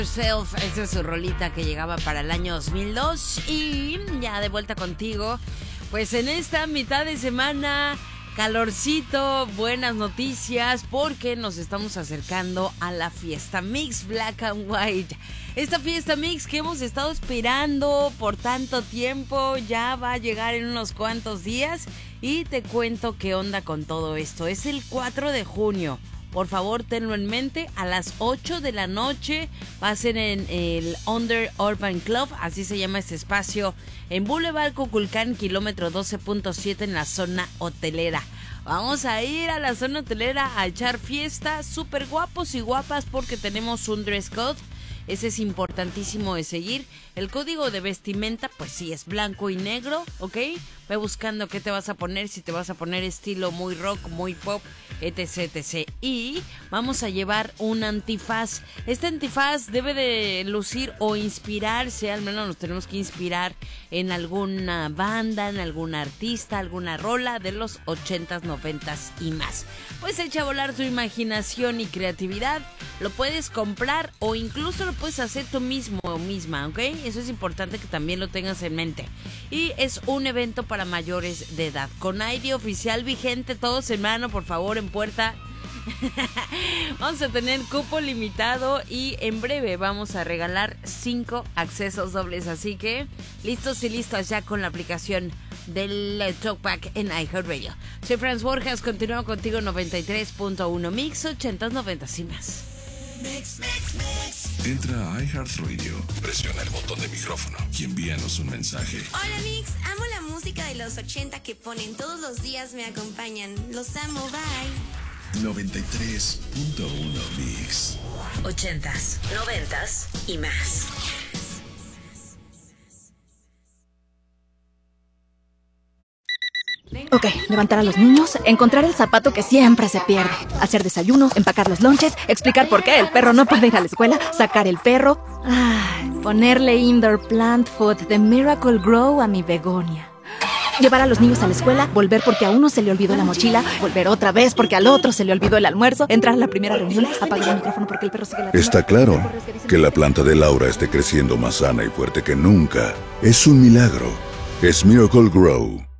Yourself, esa es su rolita que llegaba para el año 2002 y ya de vuelta contigo, pues en esta mitad de semana, calorcito, buenas noticias porque nos estamos acercando a la fiesta Mix Black and White. Esta fiesta Mix que hemos estado esperando por tanto tiempo ya va a llegar en unos cuantos días y te cuento qué onda con todo esto. Es el 4 de junio. Por favor, tenlo en mente, a las 8 de la noche va a ser en el Under Urban Club, así se llama este espacio, en Boulevard Cuculcán, kilómetro 12.7 en la zona hotelera. Vamos a ir a la zona hotelera a echar fiesta, súper guapos y guapas porque tenemos un dress code. Ese es importantísimo de seguir. El código de vestimenta, pues sí, es blanco y negro, ¿ok? Ve buscando qué te vas a poner, si te vas a poner estilo muy rock, muy pop, etc, etc. Y vamos a llevar un antifaz. Este antifaz debe de lucir o inspirarse, al menos nos tenemos que inspirar en alguna banda, en algún artista, alguna rola de los 80s, 90s y más. Pues echa a volar tu imaginación y creatividad. Lo puedes comprar o incluso lo puedes hacer tú mismo o misma, ¿ok? Eso es importante que también lo tengas en mente. Y es un evento para mayores de edad. Con ID oficial vigente, todos en mano, por favor, en puerta. Vamos a tener cupo limitado y en breve vamos a regalar 5 accesos dobles. Así que listos y listos ya con la aplicación del Talkback en iHeartRadio. Soy Franz Borjas, continúo contigo 93.1 Mix 80s, 90s y más. Entra a iHeartRadio, presiona el botón de micrófono y envíanos un mensaje. Hola Mix, amo la música de los 80 que ponen todos los días, me acompañan. Los amo, bye. 93.1 Mix. 80s, 90s y más. Ok, levantar a los niños, encontrar el zapato que siempre se pierde, hacer desayuno, empacar los lonches, explicar por qué el perro no puede ir a la escuela, sacar el perro, ponerle indoor plant food de Miracle Grow a mi begonia. Llevar a los niños a la escuela, volver porque a uno se le olvidó la mochila, volver otra vez porque al otro se le olvidó el almuerzo, entrar a la primera reunión, apagar el micrófono porque el perro sigue la... Está claro que la planta de Laura esté creciendo más sana y fuerte que nunca. Es un milagro. Es Miracle Grow.